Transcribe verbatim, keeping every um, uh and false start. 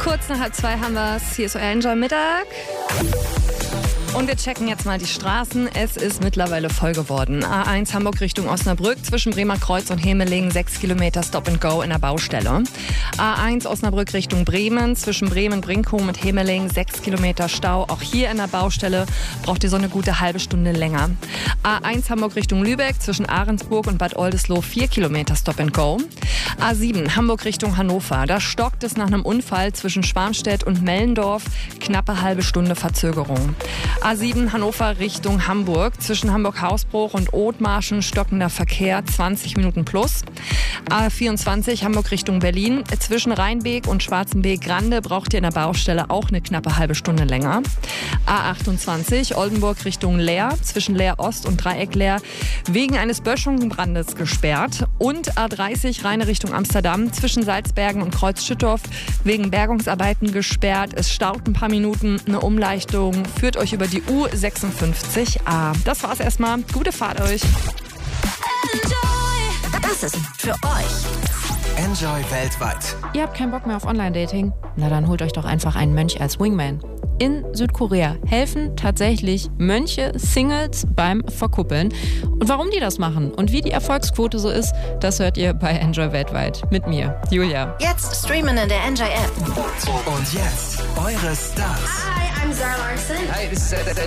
Kurz nach halb zwei haben wir es. Hier ist euer Enjoy Mittag. Und wir checken jetzt mal die Straßen. Es ist mittlerweile voll geworden. A eins Hamburg Richtung Osnabrück, zwischen Bremer Kreuz und Hemeling, sechs Kilometer Stop and Go in der Baustelle. A eins Osnabrück Richtung Bremen, zwischen Bremen-Brinkum und Hemeling, sechs Kilometer Stau. Auch hier in der Baustelle braucht ihr so eine gute halbe Stunde länger. A eins Hamburg Richtung Lübeck, zwischen Ahrensburg und Bad Oldesloe, vier Kilometer Stop and Go. A sieben Hamburg Richtung Hannover, da stockt es nach einem Unfall zwischen Schwarmstedt und Mellendorf, knappe halbe Stunde Verzögerung. A sieben Hannover Richtung Hamburg, zwischen Hamburg-Hausbruch und Othmarschen stockender Verkehr, zwanzig Minuten plus. A vierundzwanzig Hamburg Richtung Berlin, zwischen Rheinbeek und Schwarzenbeek-Grande braucht ihr in der Baustelle auch eine knappe halbe Stunde länger. A achtundzwanzig Oldenburg Richtung Leer, zwischen Leer Ost und Dreieck Leer, wegen eines Böschungbrandes gesperrt. Und A dreißig Rheine Richtung Amsterdam, zwischen Salzbergen und Kreuz-Schüttorf, wegen Bergungsarbeiten gesperrt. Es staut ein paar Minuten, eine Umleitung führt euch über die U sechsundfünfzig A. Das war's erstmal. Gute Fahrt euch. Das ist für euch. Enjoy weltweit. Ihr habt keinen Bock mehr auf Online-Dating? Na dann holt euch doch einfach einen Mönch als Wingman. In Südkorea helfen tatsächlich Mönche Singles beim Verkuppeln. Und warum die das machen und wie die Erfolgsquote so ist, das hört ihr bei Enjoy weltweit. Mit mir, Julia. Jetzt streamen in der Enjoy App. Und jetzt eure Stars. Hi, I'm Zara Larsson. Hi, this is